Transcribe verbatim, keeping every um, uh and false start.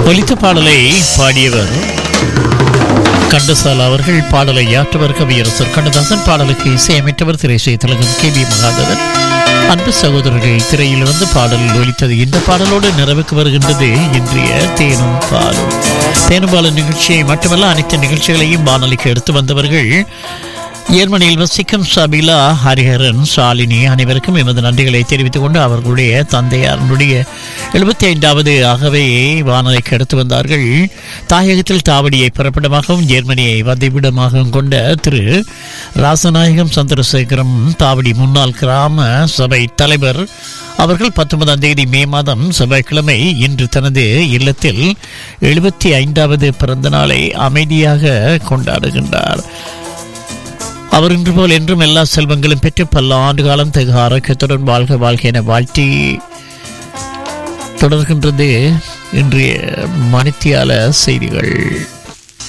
ஒலித்த பாடலை பாடியவர் கண்டசால் அவர்கள். பாடலை யாற்றவர் கவியரசர் கண்ணதாசன். பாடலுக்கு இசையமைத்தவர் திரைசை திலகம் கே வி மகாதேவன். அன்பு சகோதரர்கள், திரையில் வந்து பாடல் ஒலித்தது. இந்த பாடலோடு நிறைவுக்கு வருகின்றது இன்றைய தேனும் பாலும். தேனும் பாலும் நிகழ்ச்சியை மட்டுமல்ல, அனைத்து நிகழ்ச்சிகளையும் வானொலிக்கு எடுத்து வந்தவர்கள் ஜெர்மனியில் வசிக்கும் சபிலா, ஹரிஹரன், சாலினி அனைவருக்கும் எமது நன்றிகளை தெரிவித்துக் கொண்டு அவர்களுடைய தந்தையாருடைய எழுபத்தி ஐந்தாவது ஆகவே வானொலிக்கு எடுத்து வந்தார்கள். தாயகத்தில் தாவடியை பிறப்பிடமாகவும் ஜெர்மனியை வதிவிடமாகவும் கொண்ட திரு ராசநாயகம் சந்திரசேகரம் தாவடி முன்னாள் கிராம சபை தலைவர் அவர்கள் பத்தொன்பதாம் தேதி மே மாதம் செவ்வாய்க்கிழமை இன்று தனது இல்லத்தில் எழுபத்தி ஐந்தாவது பிறந்த நாளை அமைதியாக கொண்டாடுகின்றார். அவர் இன்று போல் என்றும் எல்லா செல்வங்களும் பெற்று பல ஆண்டு காலம் தகு ஆரோக்கியத்துடன் வாழ்க வாழ்க என வாழ்த்தி தொடர்கின்றது இன்றைய மணித்தியால செய்திகள்.